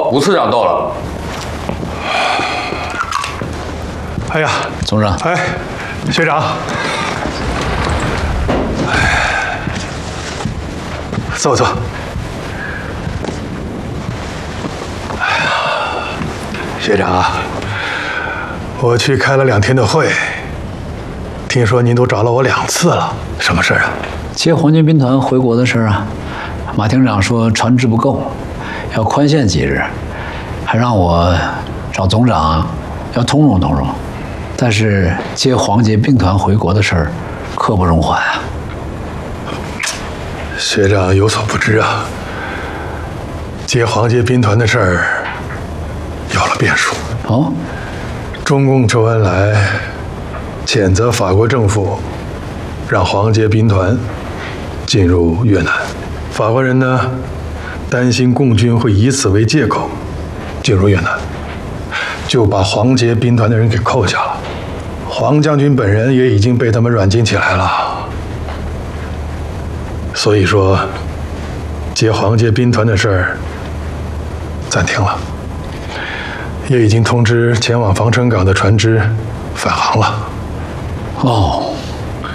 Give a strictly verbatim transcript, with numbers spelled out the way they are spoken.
后吴次长到了。 哎呀， 总长， 哎，学长，哎，坐坐。哎呀，学长啊，我去开了两天的会，听说您都找了我两次了，什么事啊？ 接皇军兵团回国的事啊，马厅长说船只不够，要宽限几日，还让我找总长要通融通融。但是接皇捷兵团回国的事儿，刻不容缓啊。 学长有所不知啊，接皇捷兵团的事儿有了变数。 哦， 中共周恩来谴责法国政府让皇捷兵团进入越南，法国人呢担心共军会以此为借口进入越南，就把皇捷兵团的人给扣下了。黄将军本人也已经被他们软禁起来了。所以说，接皇捷兵团的事儿暂停了，也已经通知前往防城港的船只返航了。 哦，